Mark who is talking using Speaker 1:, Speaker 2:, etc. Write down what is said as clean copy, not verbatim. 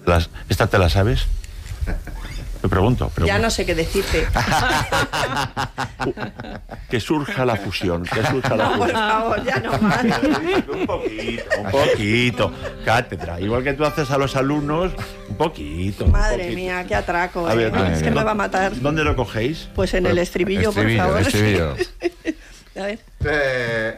Speaker 1: ¿Esta te la sabes? Me pregunto.
Speaker 2: Ya no sé qué decirte.
Speaker 1: Que surja la fusión.
Speaker 2: Por favor, ya no más.
Speaker 1: Un poquito. Cátedra. Igual que tú haces a los alumnos, un poquito.
Speaker 2: Madre mía, qué atraco.
Speaker 1: A ver,
Speaker 2: es que me va a matar.
Speaker 1: ¿Dónde lo cogéis?
Speaker 2: Pues en el estribillo, por favor.
Speaker 3: Estribillo.
Speaker 2: A ver.